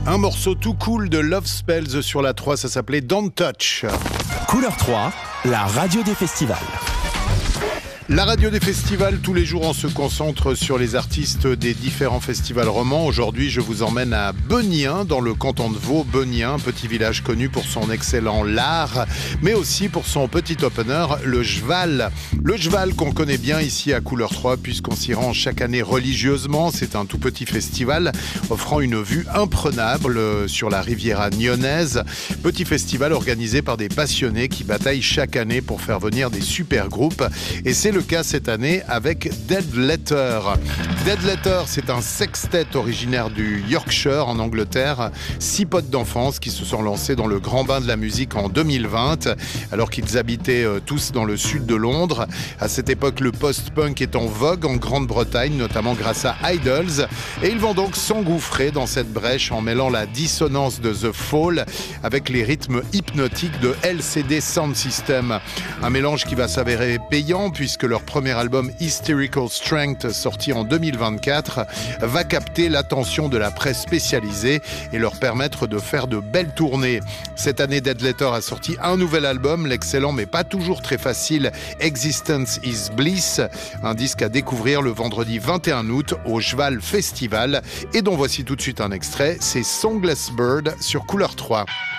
Un morceau tout cool de Love Spells sur la 3, ça s'appelait Don't Touch. Couleur 3, la radio des festivals. La radio des festivals, tous les jours on se concentre sur les artistes des différents festivals romans. Aujourd'hui je vous emmène à Benien, dans le canton de Vaud. Benien, petit village connu pour son excellent lard, mais aussi pour son petit opener, le Jval. Le Jval qu'on connaît bien ici à Couleur 3 puisqu'on s'y rend chaque année religieusement. C'est un tout petit festival offrant une vue imprenable sur la Riviera nyonnaise. Petit festival organisé par des passionnés qui bataillent chaque année pour faire venir des super groupes. Et c'est le cas cette année avec Dead Letter. Dead Letter, c'est un sextet originaire du Yorkshire en Angleterre. 6 potes d'enfance qui se sont lancés dans le grand bain de la musique en 2020, alors qu'ils habitaient tous dans le sud de Londres. À cette époque, le post-punk est en vogue en Grande-Bretagne, notamment grâce à Idols. Et ils vont donc s'engouffrer dans cette brèche en mêlant la dissonance de The Fall avec les rythmes hypnotiques de LCD Sound System. Un mélange qui va s'avérer payant puisque leur premier album Hysterical Strength, sorti en 2024, va capter l'attention de la presse spécialisée et leur permettre de faire de belles tournées. Cette année, Dead Letter a sorti un nouvel album, l'excellent mais pas toujours très facile Existence is Bliss, un disque à découvrir le vendredi 21 août au Jval Festival et dont voici tout de suite un extrait, c'est Songless Bird sur Couleur 3.